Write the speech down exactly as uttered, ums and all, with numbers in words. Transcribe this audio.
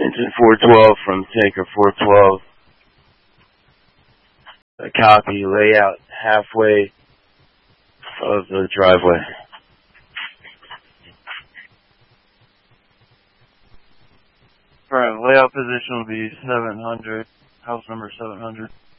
Engine four twelve from tanker four twelve. A copy, layout halfway of the driveway. Alright, layout position will be seven hundred, house number seven hundred.